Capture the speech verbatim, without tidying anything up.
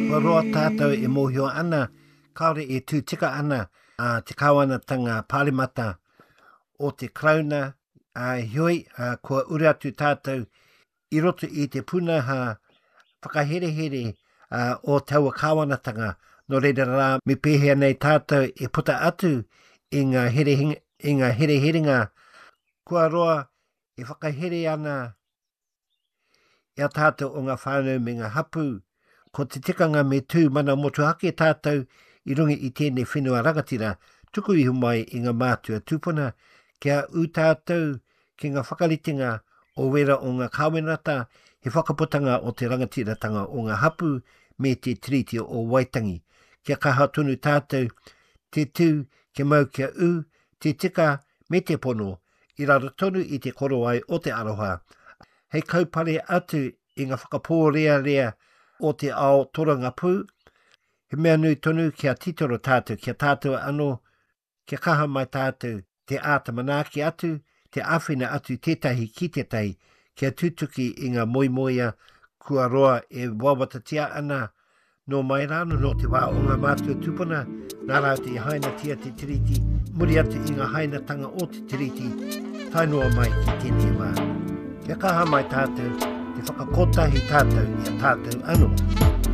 Wa roa tātou e mohio ana, kaore e tūtika ana a te kāwanatanga Pālimata o te krauna a hioi a kua ure atu tātou i roto i te puna ha whakaherehere a, o taua kāwanatanga no reira rā me pēhea nei tātou e puta atu i ngā herehinga, i ngā hereheringa kua roa e whakahere ana i a tātou o ngā whānau me ngā hapu ko te tikanga me tū mana motu hake tātou i rungi i tēnei whenua rangatira, tuku ihu mai i ngā mātua tūpuna, kia u tātou ki ngā whakaritinga o wera o ngā kāwenata, he whakaputanga o te rangatiratanga o ngā hapu me te tiriti o Waitangi. Kia kaha tonu tātou, te tū, ke mau kia u, te tika me te pono, i raro tonu i te korowai o te aroha. Hei kaupare atu i ngā whakapōrea rea o te ao toranga pū, he mea nui tonu kia titoro tātou, kia tātou anō, kia kaha mai tātou, te ātamanaki atu, te awhina atu tētahi ki tētahi, kia tūtuki i ngā moimoia kua roa e wawatatia ana, no mai rāno no te wā o ngā mātua tūpuna, nā rau te haina tia te tiriti, muri atu i ngā haina tanga o te tiriti, tainua mai ki tēnei wā. Kia kaha mai tātou, te whakakotahi tātou i a tātou anō.